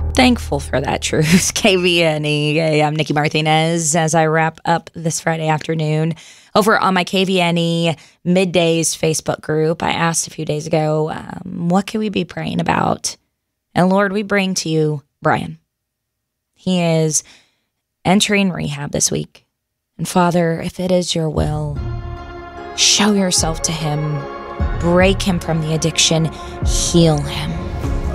Thankful for that truth. KVNE. Hey, I'm Nikki Martinez as I wrap up this Friday afternoon. Over on my KVNE Middays Facebook group, I asked a few days ago, what can we be praying about? And Lord, we bring to you Brian. He is entering rehab this week. And Father, if it is your will, show yourself to him. Break him from the addiction. Heal him.